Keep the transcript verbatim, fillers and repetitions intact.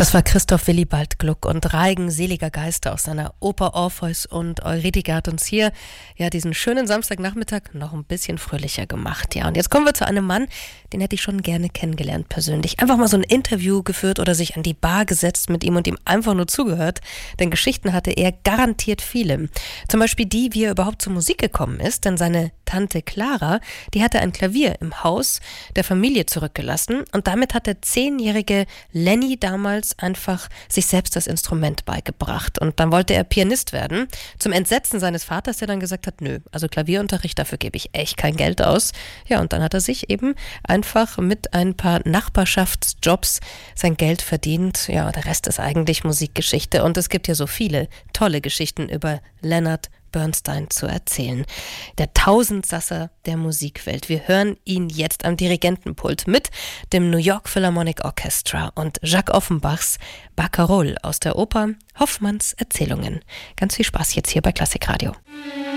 Das war Christoph Willibald Gluck und Reigen seliger Geister aus seiner Oper Orpheus und Eurydice hat uns hier ja diesen schönen Samstagnachmittag noch ein bisschen fröhlicher gemacht. Ja, und jetzt kommen wir zu einem Mann, den hätte ich schon gerne kennengelernt persönlich. Einfach mal so ein Interview geführt oder sich an die Bar gesetzt mit ihm und ihm einfach nur zugehört, denn Geschichten hatte er garantiert viele. Zum Beispiel die, wie er überhaupt zur Musik gekommen ist, denn seine Tante Clara, die hatte ein Klavier im Haus der Familie zurückgelassen und damit hat der zehnjährige Lenny damals einfach sich selbst das Instrument beigebracht und dann wollte er Pianist werden. Zum Entsetzen seines Vaters, der dann gesagt hat, nö, also Klavierunterricht, dafür gebe ich echt kein Geld aus. Ja, und dann hat er sich eben einfach mit ein paar Nachbarschaftsjobs sein Geld verdient. Ja, der Rest ist eigentlich Musikgeschichte und es gibt ja so viele tolle Geschichten über Leonard Bernstein zu erzählen. Der Tausendsasser der Musikwelt. Wir hören ihn jetzt am Dirigentenpult mit dem New York Philharmonic Orchestra und Jacques Offenbachs Barcarolle aus der Oper Hoffmanns Erzählungen. Ganz viel Spaß jetzt hier bei Klassikradio.